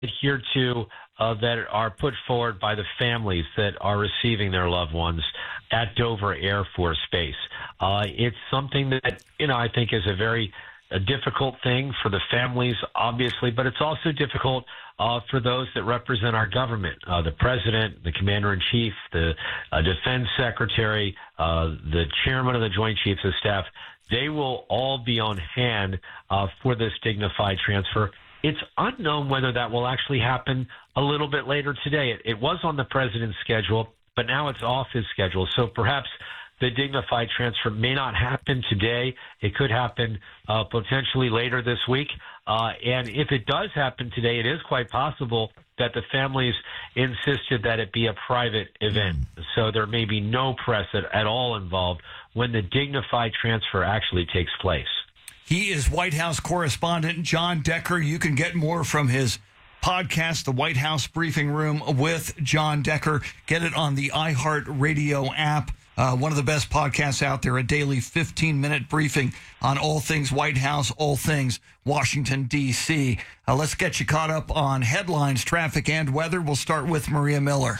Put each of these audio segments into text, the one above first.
adhered to that are put forward by the families that are receiving their loved ones at Dover Air Force Base. It's something that, I think is a difficult thing for the families, obviously, but it's also difficult for those that represent our government, the president, the commander-in-chief, the defense secretary, the chairman of the Joint Chiefs of Staff. They will all be on hand for this dignified transfer. It's unknown whether that will actually happen a little bit later today. It was on the president's schedule, but now it's off his schedule. So perhaps the dignified transfer may not happen today. It could happen potentially later this week. And if it does happen today, it is quite possible that the families insisted that it be a private event. So there may be no press at all involved when the dignified transfer actually takes place. He is White House correspondent John Decker. You can get more from his podcast, The White House Briefing Room with John Decker. Get it on the iHeartRadio app. One of the best podcasts out there, a daily 15-minute briefing on all things White House, all things Washington, D.C. Let's get you caught up on headlines, traffic, and weather. We'll start with Maria Miller.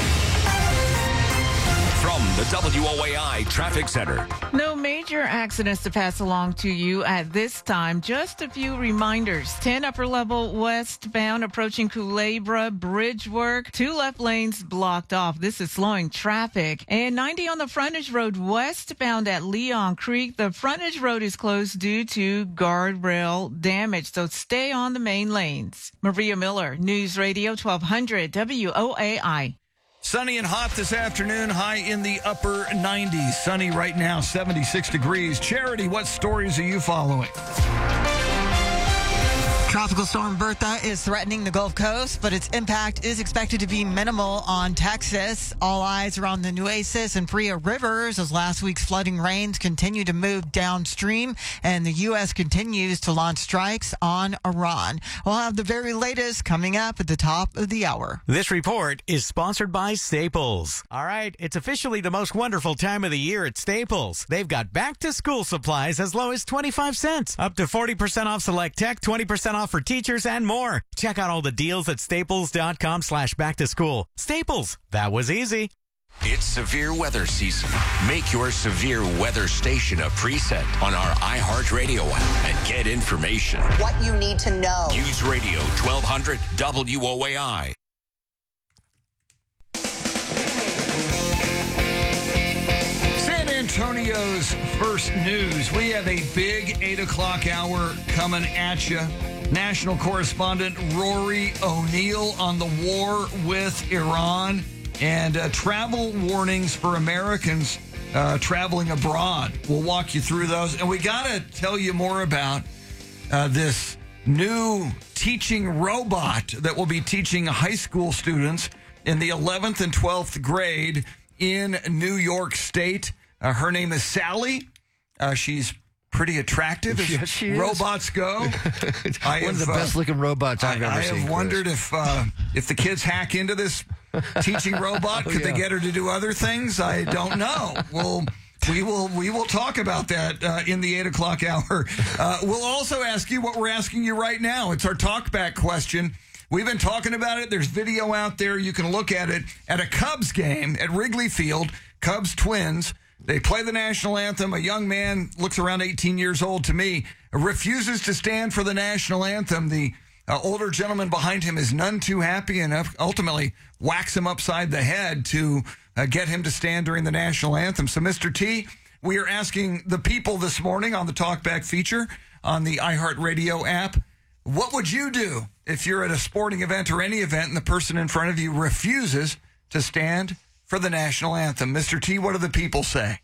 From the WOAI Traffic Center. No major accidents to pass along to you at this time. Just a few reminders. 10 upper level westbound approaching Culebra, bridge work. 2 left lanes blocked off. This is slowing traffic. And 90 on the frontage road westbound at Leon Creek. The frontage road is closed due to guardrail damage, so stay on the main lanes. Maria Miller, News Radio 1200 WOAI. Sunny and hot this afternoon, high in the upper 90s. Sunny right now, 76 degrees. Charity, what stories are you following? Tropical storm Bertha is threatening the Gulf Coast, but its impact is expected to be minimal on Texas. All eyes are on the Nueces and Fria rivers as last week's flooding rains continue to move downstream, and the U.S. continues to launch strikes on Iran. We'll have the very latest coming up at the top of the hour. This report is sponsored by Staples. All right, it's officially the most wonderful time of the year at Staples. They've got back-to-school supplies as low as 25 cents, up to 40% off select tech, 20% off for teachers, and more. Check out all the deals at staples.com/back-to-school. Staples, that was easy. It's severe weather season. Make your severe weather station a preset on our iHeartRadio app and get information. What you need to know. News Radio 1200 WOAI. San Antonio's first news. We have a big 8 o'clock hour coming at you. National correspondent Rory O'Neill on the war with Iran and travel warnings for Americans traveling abroad. We'll walk you through those. And we got to tell you more about this new teaching robot that will be teaching high school students in the 11th and 12th grade in New York State. Her name is Sally. She's pretty attractive as yes, she robots go. One of the best-looking robots I've ever seen. I have wondered if the kids hack into this teaching robot, could they get her to do other things? I don't know. We will talk about that in the 8 o'clock hour. We'll also ask you what we're asking you right now. It's our talkback question. We've been talking about it. There's video out there. You can look at it at a Cubs game at Wrigley Field. Cubs Twins. They play the national anthem. A young man, looks around 18 years old to me, refuses to stand for the national anthem. The older gentleman behind him is none too happy and ultimately whacks him upside the head to get him to stand during the national anthem. So, Mr. T, we are asking the people this morning on the Talkback feature on the iHeartRadio app, what would you do if you're at a sporting event or any event and the person in front of you refuses to stand for the national anthem? Mr. T, what do the people say?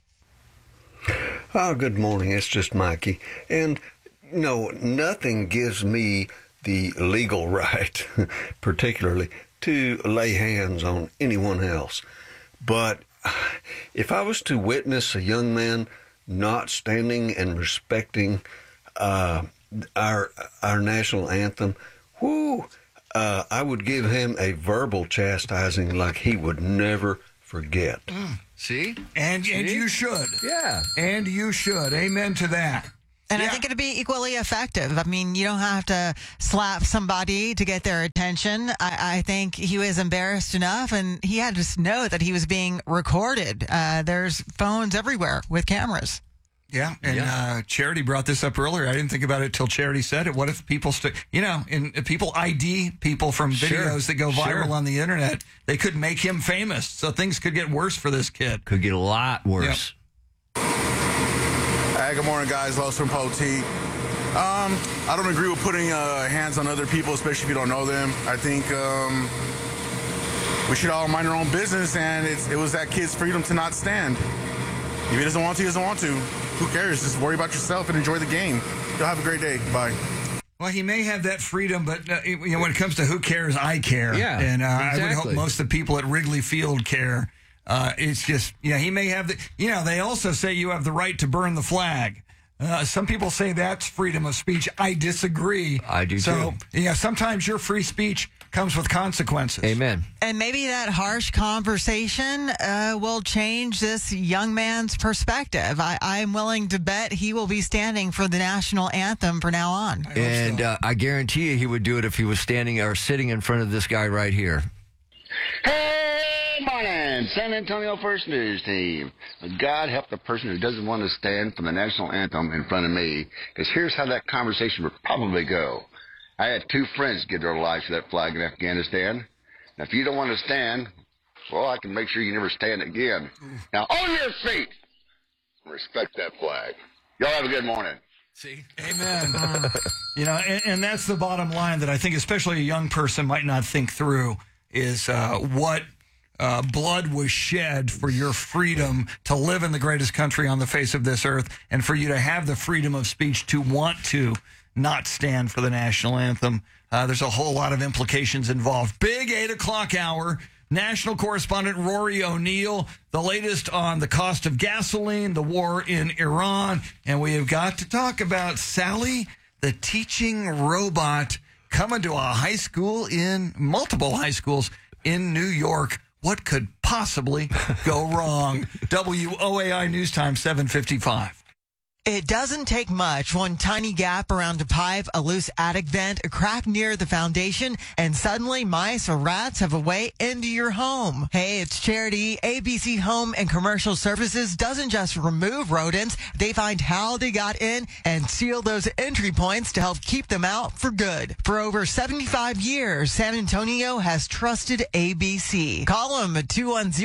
Oh, good morning. It's just Mikey. And, nothing gives me the legal right, particularly, to lay hands on anyone else. But if I was to witness a young man not standing and respecting our national anthem, I would give him a verbal chastising like he would never forget. See? And you should. Yeah. And you should. Amen to that. And I think it'd be equally effective. I mean, you don't have to slap somebody to get their attention. I think he was embarrassed enough, and he had to know that he was being recorded. There's phones everywhere with cameras. Yeah, and Charity brought this up earlier. I didn't think about it till Charity said it. What if people, people ID people from videos that go viral on the internet? They could make him famous, so things could get worse for this kid. Could get a lot worse. Yep. Hey, good morning, guys. Los from Poteet. I don't agree with putting hands on other people, especially if you don't know them. I think we should all mind our own business, and it was that kid's freedom to not stand. If he doesn't want to, he doesn't want to. Who cares? Just worry about yourself and enjoy the game. You'll have a great day. Bye. Well, he may have that freedom, but when it comes to who cares, I care. Yeah, and exactly. I would hope most of the people at Wrigley Field care. It's just, he may have the, they also say you have the right to burn the flag. Some people say that's freedom of speech. I disagree. I do too. So, sometimes your free speech comes with consequences. Amen. And maybe that harsh conversation will change this young man's perspective. I'm willing to bet he will be standing for the national anthem from now on. And I guarantee you he would do it if he was standing or sitting in front of this guy right here. Hey, morning, San Antonio First News team. God help the person who doesn't want to stand for the national anthem in front of me, because here's how that conversation would probably go. I had 2 friends give their lives for that flag in Afghanistan. Now, if you don't want to stand, well, I can make sure you never stand again. Now, on your feet, respect that flag. Y'all have a good morning. See? Amen. And that's the bottom line that I think especially a young person might not think through is what blood was shed for your freedom to live in the greatest country on the face of this earth and for you to have the freedom of speech to want to not stand for the national anthem. There's a whole lot of implications involved. Big 8 o'clock hour. National correspondent Rory O'Neill, the latest on the cost of gasoline, the war in Iran, and we have got to talk about Sally, the teaching robot, coming to a high school multiple high schools in New York. What could possibly go wrong? WOAI News Time, 7:55. It doesn't take much. One tiny gap around a pipe, a loose attic vent, a crack near the foundation, and suddenly mice or rats have a way into your home. Hey, it's Charity. ABC Home and Commercial Services doesn't just remove rodents. They find how they got in and seal those entry points to help keep them out for good. For over 75 years, San Antonio has trusted ABC. Call them at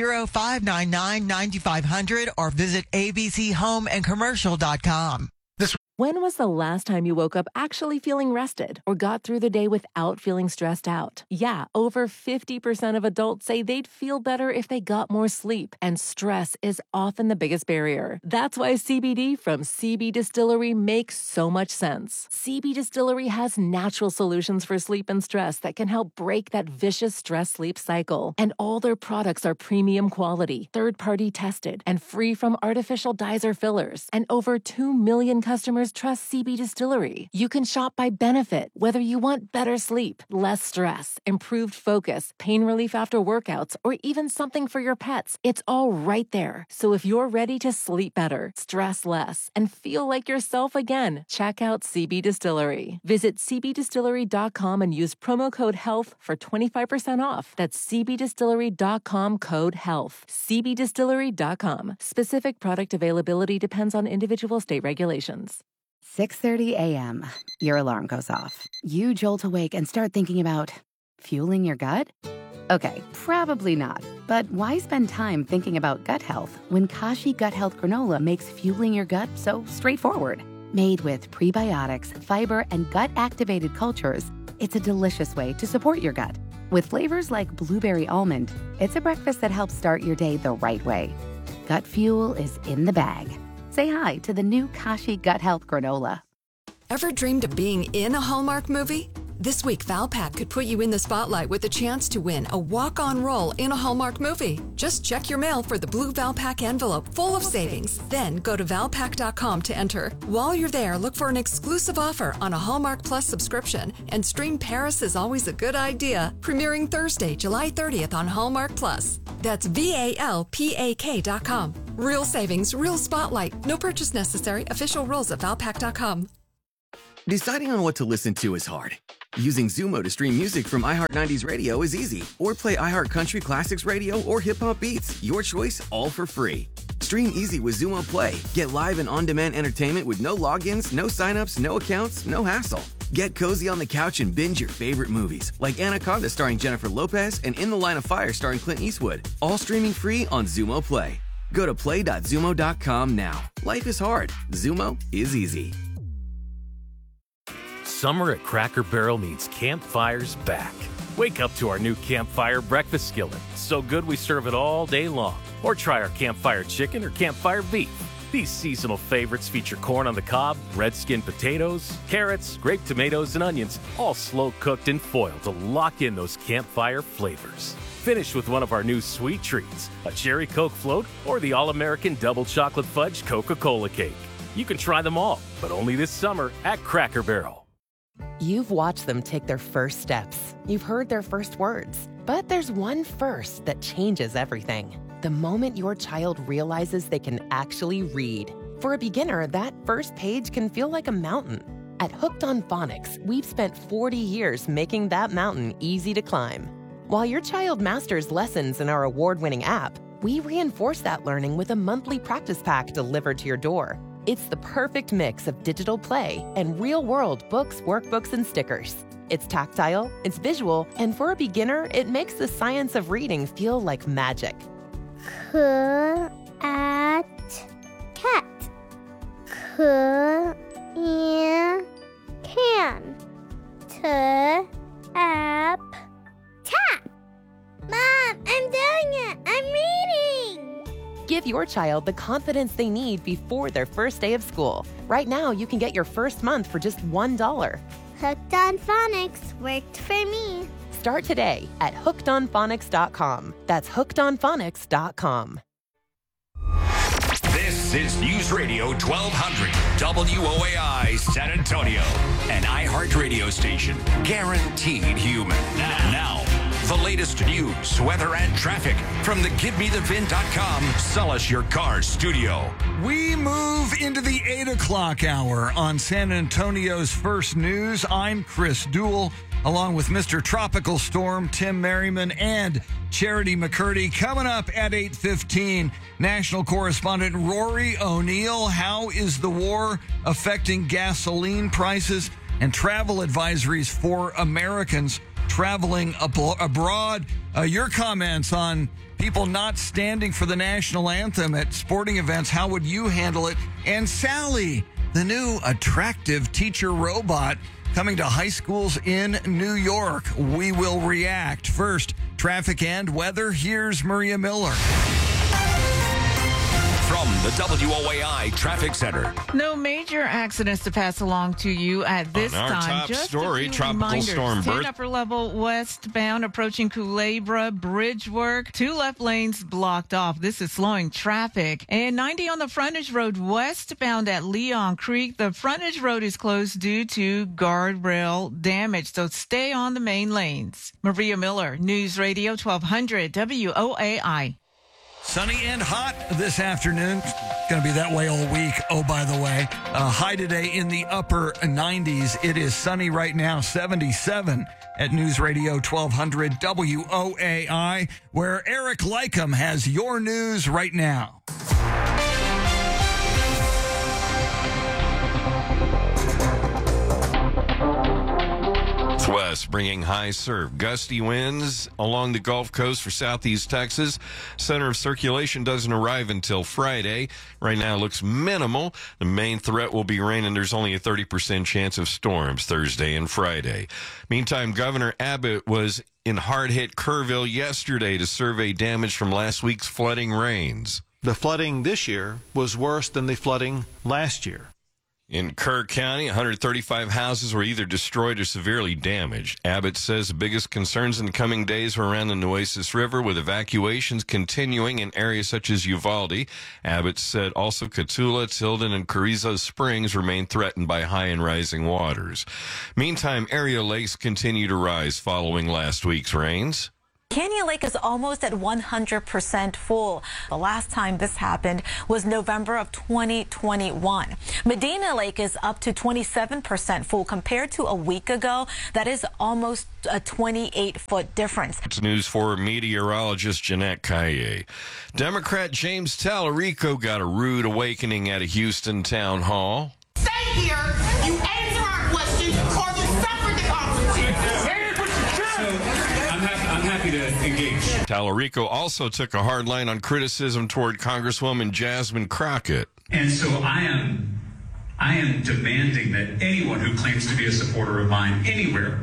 210-599-9500 or visit abchomeandcommercial.com. When was the last time you woke up actually feeling rested or got through the day without feeling stressed out? Yeah, over 50% of adults say they'd feel better if they got more sleep, and stress is often the biggest barrier. That's why CBD from CB Distillery makes so much sense. CB Distillery has natural solutions for sleep and stress that can help break that vicious stress-sleep cycle. And all their products are premium quality, third-party tested, and free from artificial dyes or fillers. And over 2 million customers trust CB Distillery. You can shop by benefit, whether you want better sleep, less stress, improved focus, pain relief after workouts, or even something for your pets. It's all right there. So if you're ready to sleep better, stress less, and feel like yourself again, check out CB Distillery. Visit cbdistillery.com and use promo code HEALTH for 25% off. That's cbdistillery.com, code HEALTH. cbdistillery.com. Specific product availability depends on individual state regulations. 6:30 a.m. Your alarm goes off. You jolt awake and start thinking about fueling your gut? Okay, probably not. But why spend time thinking about gut health when Kashi Gut Health Granola makes fueling your gut so straightforward? Made with prebiotics, fiber, and gut-activated cultures, it's a delicious way to support your gut. With flavors like blueberry almond, it's a breakfast that helps start your day the right way. Gut fuel is in the bag. Say hi to the new Kashi Gut Health Granola. Ever dreamed of being in a Hallmark movie? This week, Valpak could put you in the spotlight with a chance to win a walk-on role in a Hallmark movie. Just check your mail for the blue Valpak envelope full of savings. Then go to Valpak.com to enter. While you're there, look for an exclusive offer on a Hallmark Plus subscription and stream Paris is Always a Good Idea, premiering Thursday, July 30th on Hallmark Plus. That's VALPAK.com. Real savings, real spotlight. No purchase necessary. Official rules at Valpak.com. Deciding on what to listen to is hard. Using Zumo to stream music from iHeart 90s Radio is easy. Or play iHeart Country Classics Radio or Hip Hop Beats. Your choice, all for free. Stream easy with Zumo Play. Get live and on-demand entertainment with no logins, no signups, no accounts, no hassle. Get cozy on the couch and binge your favorite movies, like Anaconda starring Jennifer Lopez and In the Line of Fire starring Clint Eastwood. All streaming free on Zumo Play. Go to play.zumo.com now. Life is hard. Zumo is easy. Summer at Cracker Barrel means campfires back. Wake up to our new Campfire breakfast skillet. So good we serve it all day long. Or try our Campfire chicken or Campfire beef. These seasonal favorites feature corn on the cob, red skin potatoes, carrots, grape tomatoes, and onions, all slow cooked in foil to lock in those campfire flavors. Finish with one of our new sweet treats, a cherry Coke float or the all-American double chocolate fudge Coca-Cola cake. You can try them all, but only this summer at Cracker Barrel. You've watched them take their first steps. You've heard their first words. But there's one first that changes everything. The moment your child realizes they can actually read. For a beginner, that first page can feel like a mountain. At Hooked on Phonics, we've spent 40 years making that mountain easy to climb. While your child masters lessons in our award-winning app, we reinforce that learning with a monthly practice pack delivered to your door. It's the perfect mix of digital play and real-world books, workbooks, and stickers. It's tactile, it's visual, and for a beginner, it makes the science of reading feel like magic. Cat. Can. Tap. Mom, I'm doing it. I'm reading. Give your child the confidence they need before their first day of school. Right now, you can get your first month for just $1. Hooked on Phonics worked for me. Start today at hookedonphonics.com. That's hookedonphonics.com. This is News Radio 1200 WOAI San Antonio, an iHeart radio station guaranteed human. Now, the latest news, weather, and traffic from the GiveMeTheVin.com Sell Us Your Car studio. We move into the 8 o'clock hour on San Antonio's First News. I'm Chris Duell, along with Mr. Tropical Storm, Tim Merriman, and Charity McCurdy. Coming up at 8:15, national correspondent Rory O'Neill. How is the war affecting gasoline prices and travel advisories for Americans traveling abroad? Your comments on people not standing for the national anthem at sporting events. How would you handle it? And Sally, the new attractive teacher robot coming to high schools in New York. We will react. First, traffic and weather. Here's Maria Miller. From the WOAI Traffic Center. No major accidents to pass along to you at this On our time. top Just story, a few tropical reminders. storm 10 Bertha. upper level westbound approaching Culebra, bridge work. 2 left lanes blocked off. This is slowing traffic. And 90 on the frontage road westbound at Leon Creek. The frontage road is closed due to guardrail damage, so stay on the main lanes. Maria Miller, News Radio 1200 WOAI. Sunny and hot this afternoon. It's going to be that way all week. Oh, by the way, high today in the upper 90s. It is sunny right now, 77 at News Radio 1200 WOAI, where Eric Lycum has your news right now. West bringing high surf, gusty winds along the Gulf Coast for southeast Texas. Center of circulation doesn't arrive until Friday. Right now it looks minimal. The main threat will be rain, and there's only a 30% chance of storms Thursday and Friday. Meantime, Governor Abbott was in hard-hit Kerrville yesterday to survey damage from last week's flooding rains. The flooding this year was worse than the flooding last year. In Kerr County, 135 houses were either destroyed or severely damaged. Abbott says the biggest concerns in the coming days were around the Nueces River, with evacuations continuing in areas such as Uvalde. Abbott said also Cotulla, Tilden, and Carrizo Springs remain threatened by high and rising waters. Meantime, area lakes continue to rise following last week's rains. Canyon Lake is almost at 100% full. The last time this happened was November of 2021. Medina Lake is up to 27% full compared to a week ago. That is almost a 28-foot difference. It's news for meteorologist Jeanette Caillé. Democrat James Tallarico got a rude awakening at a Houston town hall. Stay here, you answer our questions, or you suffer the consequences. I'm happy to engage. Tallarico also took a hard line on criticism toward Congresswoman Jasmine Crockett. And so I am demanding that anyone who claims to be a supporter of mine anywhere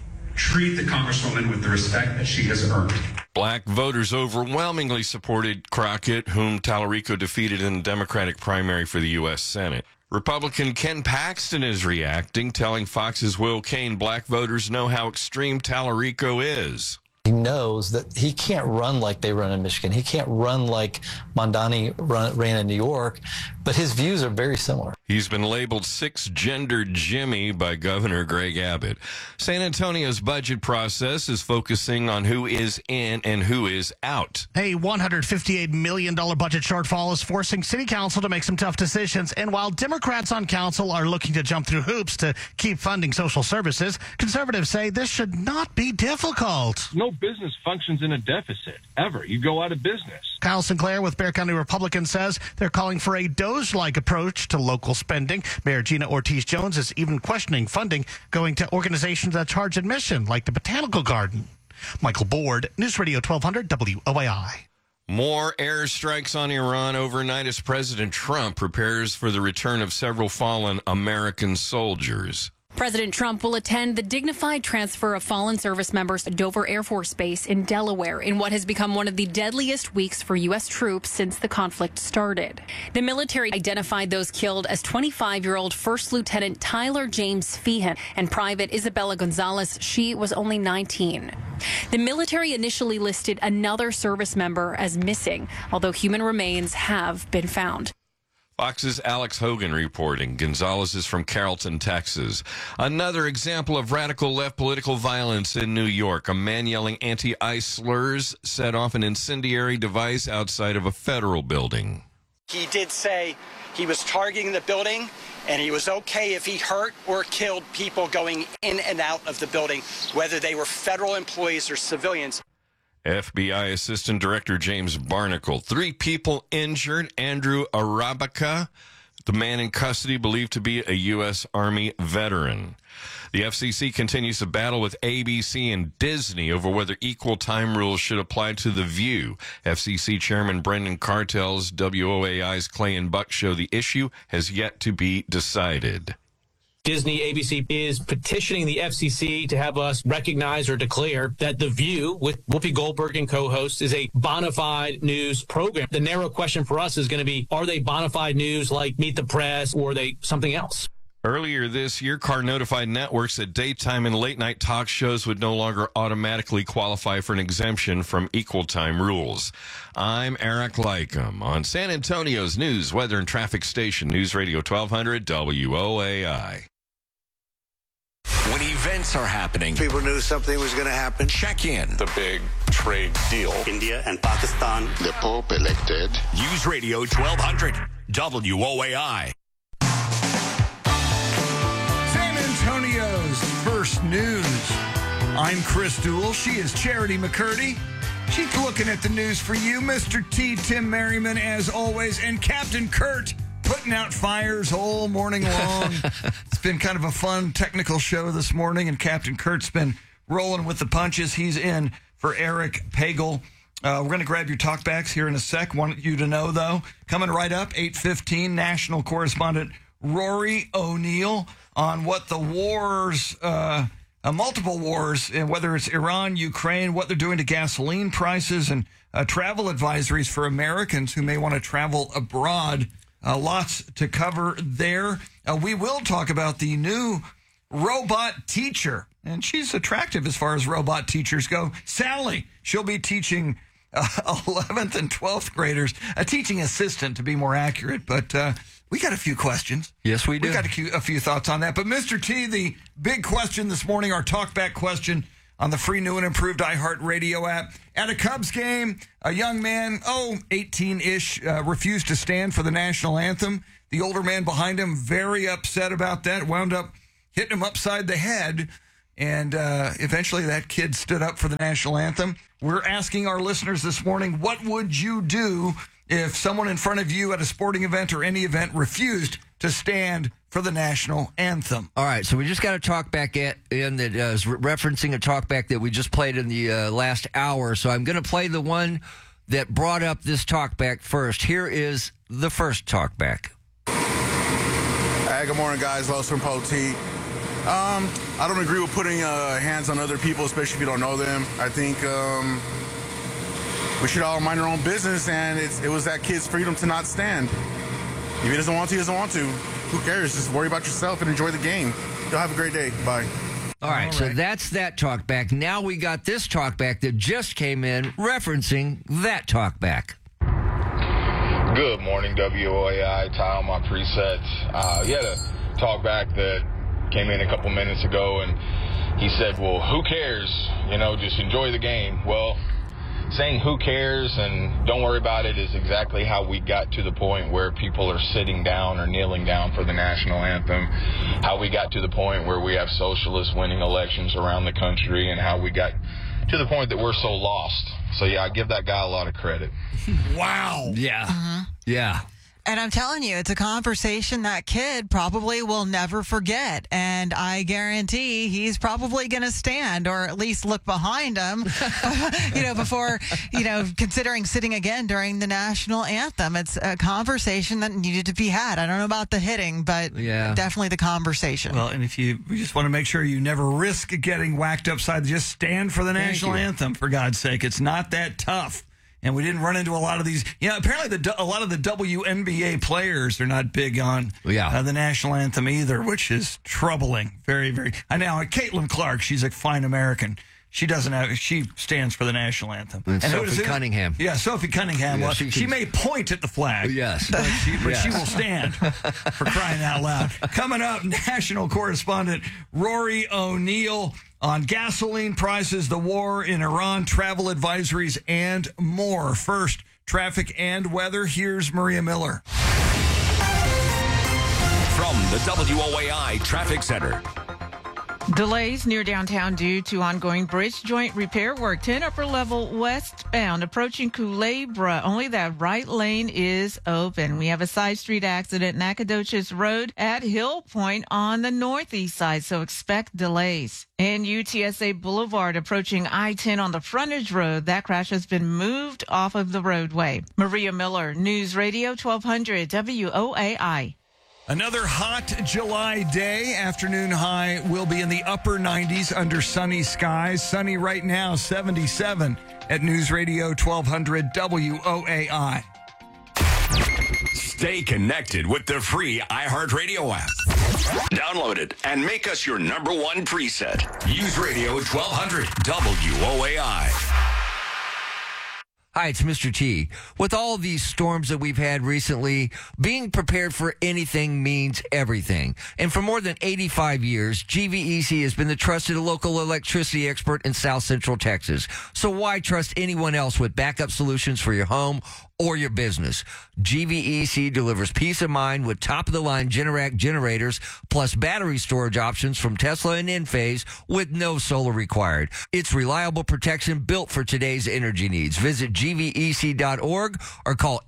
treat the Congresswoman with the respect that she has earned. Black voters overwhelmingly supported Crockett, whom Tallarico defeated in the Democratic primary for the U.S. Senate. Republican Ken Paxton is reacting, telling Fox's Will Cain black voters know how extreme Tallarico is. He knows that he can't run like they run in Michigan. He can't run like Mondani ran in New York, but his views are very similar. He's been labeled six-gender Jimmy by Governor Greg Abbott. San Antonio's budget process is focusing on who is in and who is out. A $158 million budget shortfall is forcing City Council to make some tough decisions. And while Democrats on council are looking to jump through hoops to keep funding social services, conservatives say this should not be difficult. No business functions in a deficit, ever. You go out of business. Kyle Sinclair with Bexar County Republicans says they're calling for a Doge-like approach to local spending. Mayor Gina Ortiz-Jones is even questioning funding going to organizations that charge admission, like the Botanical Garden. Michael Board, News Radio 1200 WOAI. More airstrikes on Iran overnight as President Trump prepares for the return of several fallen American soldiers. President Trump will attend the dignified transfer of fallen service members at Dover Air Force Base in Delaware in what has become one of the deadliest weeks for U.S. troops since the conflict started. The military identified those killed as 25-year-old First Lieutenant Tyler James Feehan and Private Isabella Gonzalez. She was only 19. The military initially listed another service member as missing, although human remains have been found. Fox's Alex Hogan reporting. Gonzalez is from Carrollton, Texas. Another example of radical left political violence in New York. A man yelling anti-ICE slurs set off an incendiary device outside of a federal building. He did say he was targeting the building, and he was okay if he hurt or killed people going in and out of the building, whether they were federal employees or civilians. FBI Assistant Director James Barnacle. 3 people injured. Andrew Arabica, the man in custody believed to be a U.S. Army veteran. The FCC continues to battle with ABC and Disney over whether equal time rules should apply to The View. FCC Chairman Brendan Carr tells WOAI's Clay and Buck show the issue has yet to be decided. Disney ABC is petitioning the FCC to have us recognize or declare that The View with Whoopi Goldberg and co-hosts is a bona fide news program. The narrow question for us is going to be, are they bona fide news like Meet the Press, or are they something else? Earlier this year, Carr notified networks that daytime and late-night talk shows would no longer automatically qualify for an exemption from equal time rules. I'm Eric Lycum on San Antonio's news, weather, and traffic station, News Radio 1200 WOAI. When events are happening, people knew something was going to happen. Check in. The big trade deal. India and Pakistan. The Pope elected. News Radio 1200 WOAI. San Antonio's first news. I'm Chris Duell. She is Charity McCurdy. She's looking at the news for you. Mr. T, Tim Merriman, as always, and Captain Kurt putting out fires all morning long. It's been kind of a fun technical show this morning, and Captain Kurt's been rolling with the punches. He's in for Eric Pagel. We're going to grab your talkbacks here in a sec. Want you to know, though, coming right up, 8:15, national correspondent Rory O'Neill on what the wars, multiple wars, and whether it's Iran, Ukraine, what they're doing to gasoline prices, and travel advisories for Americans who may want to travel abroad. Lots to cover there. we will talk about the new robot teacher. And she's attractive as far as robot teachers go. Sally, she'll be teaching 11th and 12th graders, a teaching assistant to be more accurate. But we got a few questions. Yes, we do. We got a few thoughts on that. But Mr. T, the big question this morning, our talkback question on the free new and improved iHeartRadio app. At a Cubs game, a young man, 18-ish, refused to stand for the national anthem. The older man behind him, very upset about that, wound up hitting him upside the head. And eventually that kid stood up for the national anthem. We're asking our listeners this morning, what would you do if someone in front of you at a sporting event or any event refused to stand for the national anthem? All right, so we just got a talkback in that is referencing a talkback that we just played in the last hour. So I'm going to play the one that brought up this talkback first. Here is the first talkback. Hey, good morning, guys. Los from Poteet. I don't agree with putting hands on other people, especially if you don't know them. I think we should all mind our own business, and it was that kid's freedom to not stand. If he doesn't want to, he doesn't want to. Who cares? Just worry about yourself and enjoy the game. You'll have a great day. Bye. All right, so that's that talkback. Now we got this talkback that just came in referencing that talkback. Good morning, WOAI. Ty on my presets. You had a talkback that came in a couple minutes ago, and he said, well, who cares? Just enjoy the game. Well, saying who cares and don't worry about it is exactly how we got to the point where people are sitting down or kneeling down for the national anthem, how we got to the point where we have socialists winning elections around the country, and how we got to the point that we're so lost. So, yeah, I give that guy a lot of credit. Wow. Yeah. Mm-hmm. Yeah. And I'm telling you, it's a conversation that kid probably will never forget. And I guarantee he's probably going to stand or at least look behind him, before, considering sitting again during the national anthem. It's a conversation that needed to be had. I don't know about the hitting, but definitely the conversation. Well, and we just want to make sure you never risk getting whacked upside, just stand for the national anthem, for God's sake. It's not that tough. And we didn't run into a lot of these. Apparently a lot of the WNBA players are not big on the national anthem either, which is troubling. Very, very. I know Caitlin Clark, she's a fine American. She stands for the national anthem. And Sophie Cunningham. Yeah, Sophie Cunningham. Yeah, she may point at the flag. Yes. But she will stand, for crying out loud. Coming up, national correspondent Rory O'Neill on gasoline prices, the war in Iran, travel advisories, and more. First, traffic and weather. Here's Maria Miller. From the WOAI Traffic Center. Delays near downtown due to ongoing bridge joint repair work. 10 upper level westbound approaching Culebra. Only that right lane is open. We have a side street accident, Nacogdoches Road at Hill Point on the northeast side, so expect delays. And UTSA Boulevard approaching I-10 on the frontage road. That crash has been moved off of the roadway. Maria Miller, News Radio 1200 WOAI. Another hot July day. Afternoon high will be in the upper 90s under sunny skies. Sunny right now, 77 at News Radio 1200 WOAI. Stay connected with the free iHeartRadio app. Download it and make us your number one preset. Use Radio 1200 WOAI. Hi, it's Mr. T. With all these storms that we've had recently, being prepared for anything means everything. And for more than 85 years, GVEC has been the trusted local electricity expert in South Central Texas. So why trust anyone else with backup solutions for your home or your business? GVEC delivers peace of mind with top-of-the-line Generac generators plus battery storage options from Tesla and Enphase with no solar required. It's reliable protection built for today's energy needs. Visit GVEC.org or call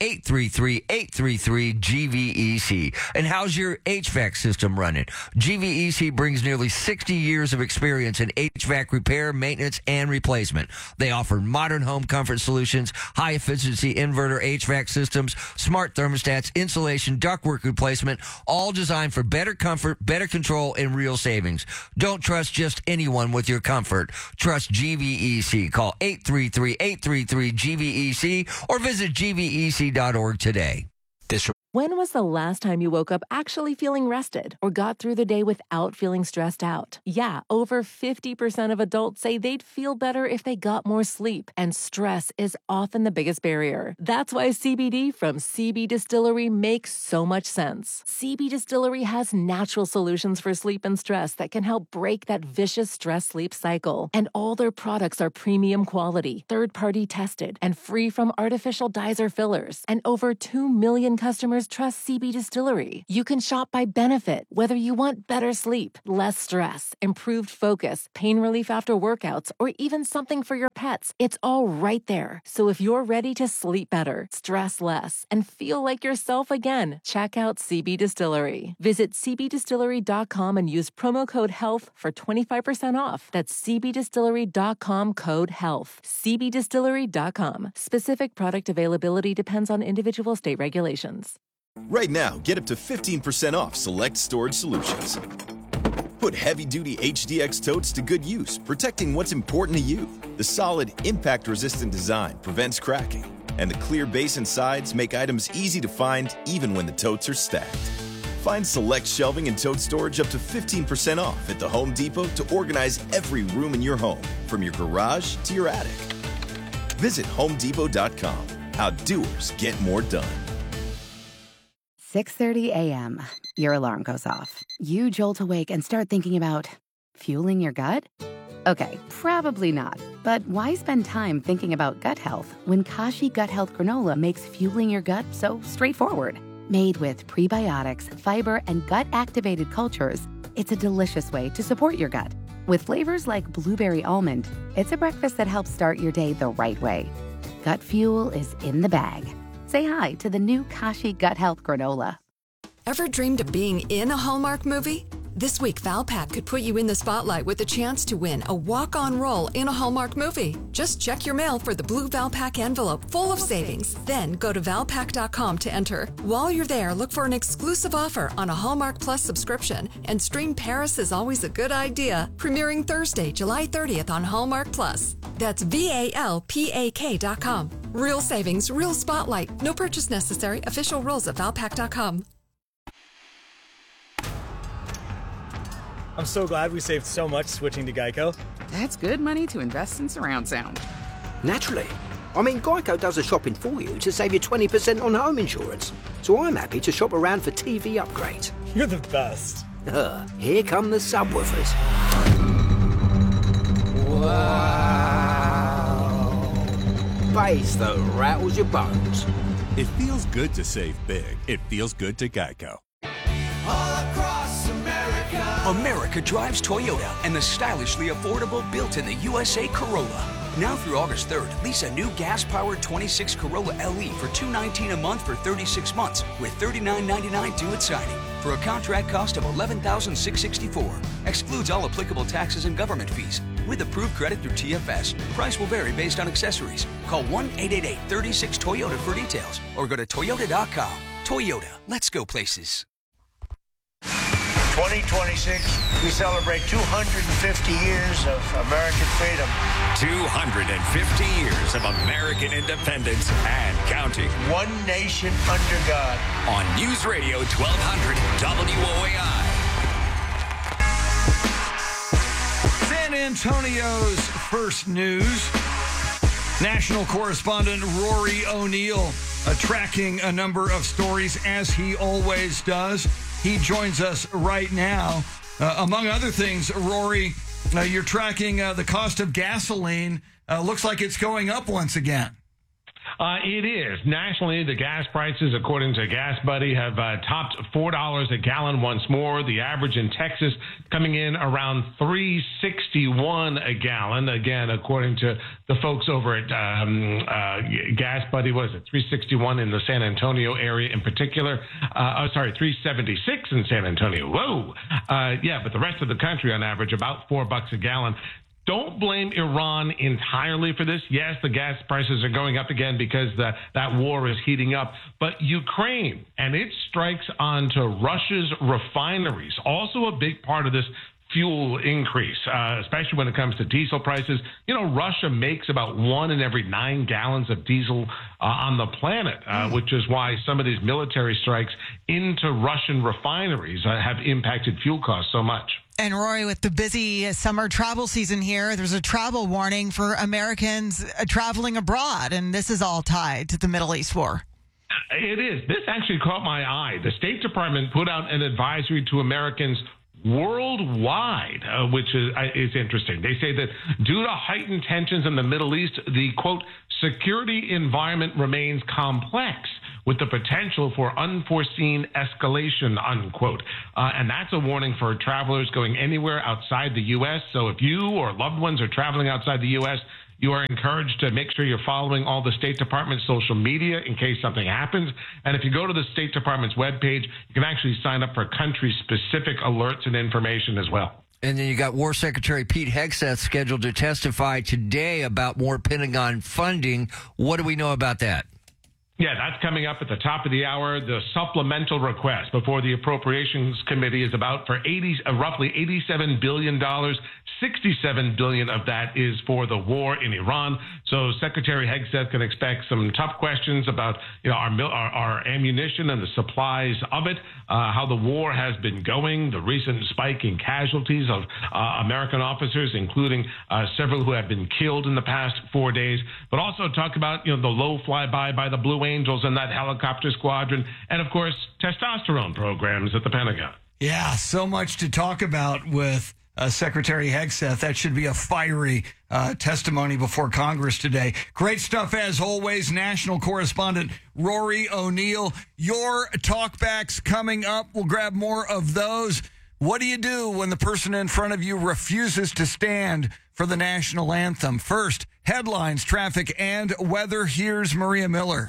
833-833-GVEC. And how's your HVAC system running? GVEC brings nearly 60 years of experience in HVAC repair, maintenance, and replacement. They offer modern home comfort solutions, high-efficiency inverter HVAC systems, smart thermostats, insulation, ductwork replacement, all designed for better comfort, better control, and real savings. Don't trust just anyone with your comfort. Trust GVEC. Call 833-833-GVEC or visit GVEC.org today. When was the last time you woke up actually feeling rested or got through the day without feeling stressed out? Yeah, over 50% of adults say they'd feel better if they got more sleep, and stress is often the biggest barrier. That's why CBD from CB Distillery makes so much sense. CB Distillery has natural solutions for sleep and stress that can help break that vicious stress-sleep cycle. And all their products are premium quality, third-party tested, and free from artificial dyes or fillers. And over 2 million customers trust CB Distillery. You can shop by benefit, whether you want better sleep, less stress, improved focus, pain relief after workouts, or even something for your pets. It's all right there. So if you're ready to sleep better, stress less, and feel like yourself again, check out CB Distillery. Visit cbdistillery.com and use promo code HEALTH for 25% off. That's cbdistillery.com code HEALTH. cbdistillery.com. Specific product availability depends on individual state regulations. Right now, get up to 15% off select storage solutions. Put heavy-duty HDX totes to good use, protecting what's important to you. The solid, impact-resistant design prevents cracking, and the clear base and sides make items easy to find even when the totes are stacked. Find select shelving and tote storage up to 15% off at the Home Depot to organize every room in your home, from your garage to your attic. Visit HomeDepot.com. How doers get more done. 6:30 a.m. Your alarm goes off. You jolt awake and start thinking about fueling your gut? Okay, probably not. But why spend time thinking about gut health when Kashi Gut Health Granola makes fueling your gut so straightforward? Made with prebiotics, fiber, and gut-activated cultures, it's a delicious way to support your gut. With flavors like blueberry almond, it's a breakfast that helps start your day the right way. Gut fuel is in the bag. Say hi to the new Kashi Gut Health Granola. Ever dreamed of being in a Hallmark movie? This week, Valpak could put you in the spotlight with a chance to win a walk-on role in a Hallmark movie. Just check your mail for the blue Valpak envelope full of savings. Then go to Valpak.com to enter. While you're there, look for an exclusive offer on a Hallmark Plus subscription and stream Paris is Always a Good Idea, premiering Thursday, July 30th on Hallmark Plus. That's VALPAK.com. Real savings, real spotlight. No purchase necessary. Official rules at Valpak.com. I'm so glad we saved so much switching to Geico. That's good money to invest in surround sound. Naturally. I mean, Geico does the shopping for you to save you 20% on home insurance. So I'm happy to shop around for TV upgrades. You're the best. Here come the subwoofers. Wow. Bass that rattles your bones. It feels good to save big. It feels good to Geico. America drives Toyota and the stylishly affordable built-in-the USA Corolla. Now through August 3rd, lease a new gas-powered 26 Corolla LE for $219 a month for 36 months with $39.99 due at signing for a contract cost of $11,664. Excludes all applicable taxes and government fees. With approved credit through TFS, price will vary based on accessories. Call 1-888-36-TOYOTA for details or go to Toyota.com. Toyota, let's go places. 2026, we celebrate 250 years of American freedom. 250 years of American independence and counting. One nation under God. On News Radio 1200 WOAI. San Antonio's first news. National correspondent Rory O'Neill tracking a number of stories as he always does. He joins us right now. Among other things, Rory, you're tracking the cost of gasoline. Looks like it's going up once again. It is. Nationally, the gas prices, according to Gas Buddy, have topped $4 a gallon once more. The average in Texas coming in around $3.61 a gallon. Again, according to the folks over at Gas Buddy, what is it? $3.61 in the San Antonio area in particular. $3.76 in San Antonio. Whoa. But the rest of the country on average about $4 a gallon. Don't blame Iran entirely for this. Yes, the gas prices are going up again because that war is heating up. But Ukraine, and it strikes onto Russia's refineries, also a big part of this fuel increase, especially when it comes to diesel prices. You know, Russia makes about 1 in every 9 gallons of diesel on the planet, which is why some of these military strikes into Russian refineries have impacted fuel costs so much. And Rory, with the busy summer travel season here, there's a travel warning for Americans traveling abroad, and this is all tied to the Middle East war. It is. This actually caught my eye. The State Department put out an advisory to Americans worldwide, which is interesting. They say that due to heightened tensions in the Middle East, the, quote, security environment remains complex with the potential for unforeseen escalation, unquote. And that's a warning for travelers going anywhere outside the U.S. So if you or loved ones are traveling outside the U.S., you are encouraged to make sure you're following all the State Department's social media in case something happens. And if you go to the State Department's webpage, you can actually sign up for country-specific alerts and information as well. And then you got War Secretary Pete Hegseth scheduled to testify today about more Pentagon funding. What do we know about that? Yeah, that's coming up at the top of the hour. The supplemental request before the Appropriations Committee is about for roughly $87 billion. $67 billion of that is for the war in Iran. So Secretary Hegseth can expect some tough questions about our ammunition and the supplies of it, how the war has been going, the recent spike in casualties of American officers, including several who have been killed in the past 4 days, but also talk about the low flyby by the Blue Angels and that helicopter squadron, and of course testosterone programs at the Pentagon. Yeah, so much to talk about with Secretary Hegseth. That should be a fiery testimony before Congress today. Great stuff as always. National correspondent Rory O'Neill. Your talkbacks coming up. We'll grab more of those. What do you do when the person in front of you refuses to stand for the national anthem? First, headlines, traffic, and weather. Here's Maria Miller.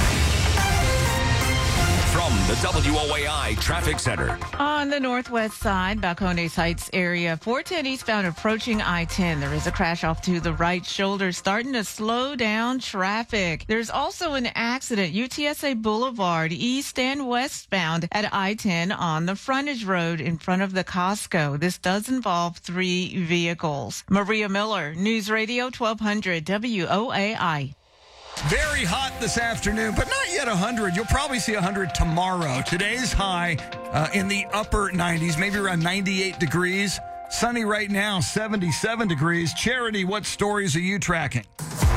From the WOAI Traffic Center. On the northwest side, Balcones Heights area, 410 eastbound approaching I-10. There is a crash off to the right shoulder, starting to slow down traffic. There's also an accident, UTSA Boulevard, east and westbound at I-10 on the frontage road in front of the Costco. This does involve 3 vehicles. Maria Miller, News Radio 1200 WOAI. Very hot this afternoon, but not yet 100. You'll probably see 100 tomorrow. Today's high in the upper 90s, maybe around 98 degrees. Sunny right now, 77 degrees. Charity, what stories are you tracking?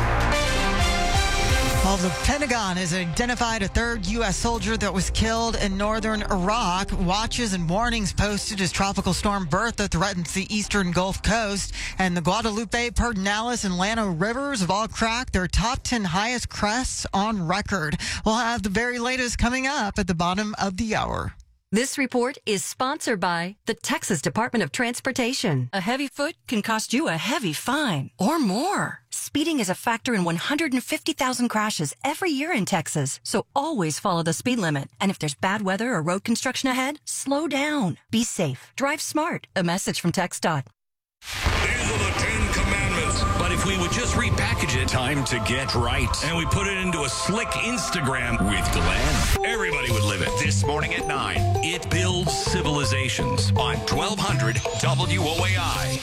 Well, the Pentagon has identified a 3rd U.S. soldier that was killed in northern Iraq. Watches and warnings posted as Tropical Storm Bertha threatens the eastern Gulf Coast. And the Guadalupe, Pedernales, and Llano rivers have all cracked their top 10 highest crests on record. We'll have the very latest coming up at the bottom of the hour. This report is sponsored by the Texas Department of Transportation. A heavy foot can cost you a heavy fine or more. Speeding is a factor in 150,000 crashes every year in Texas, so always follow the speed limit. And if there's bad weather or road construction ahead, slow down. Be safe. Drive smart. A message from TxDOT. These are the 10 Commandments. But if we would just repackage it, time to get right. And we put it into a slick Instagram with Glenn. Everybody would live it. This morning at 9, it builds civilizations on 1200 WOAI.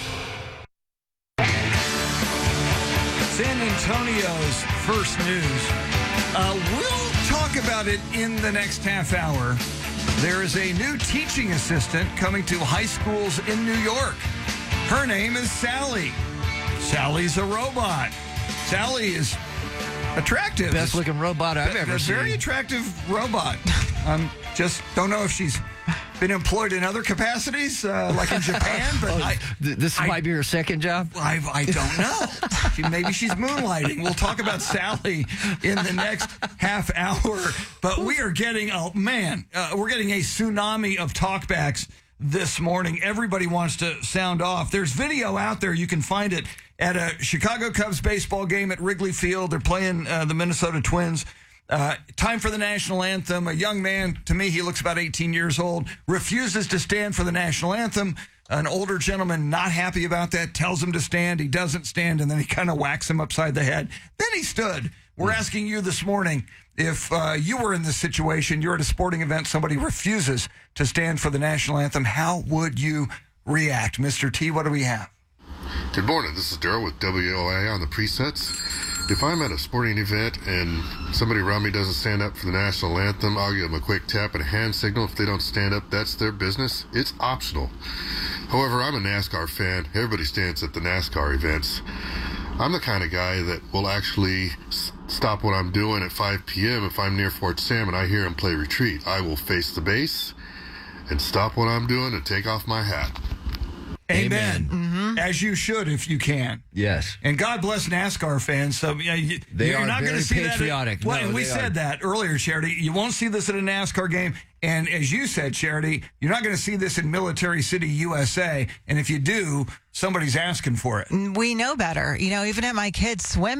San Antonio's first news. We'll talk about it in the next half hour. There is a new teaching assistant coming to high schools in New York. Her name is Sally. Sally's a robot. Sally is attractive. Best looking robot I've ever seen. A very attractive robot. Just don't know if she's been employed in other capacities, like in Japan. But this might be her second job? I don't know. Maybe she's moonlighting. We'll talk about Sally in the next half hour. But we are getting, we're getting a tsunami of talkbacks this morning. Everybody wants to sound off. There's video out there. You can find it at a Chicago Cubs baseball game at Wrigley Field. They're playing the Minnesota Twins. Time for the national anthem. A young man, to me, he looks about 18 years old, refuses to stand for the national anthem. An older gentleman, not happy about that, tells him to stand. He doesn't stand, and then he kind of whacks him upside the head. Then he stood. We're asking you this morning, if you were in this situation, you're at a sporting event, somebody refuses to stand for the national anthem, how would you react. Mr. T, what do we have? Good morning. This is Daryl with WOA on the presets. If I'm at a sporting event and somebody around me doesn't stand up for the national anthem, I'll give them a quick tap and a hand signal. If they don't stand up, that's their business. It's optional. However, I'm a NASCAR fan. Everybody stands at the NASCAR events. I'm the kind of guy that will actually stop what I'm doing at 5 p.m. if I'm near Fort Sam and I hear him play Retreat. I will face the base and stop what I'm doing and take off my hat. Amen. Mm-hmm. As you should, if you can. Yes. And God bless NASCAR fans. So they you're are not going very to see patriotic. that. Well, no, and we said that earlier, Charity. You won't see this at a NASCAR game. And as you said, Charity, you're not going to see this in Military City, USA. And if you do, somebody's asking for it. We know better. Even at my kids' swim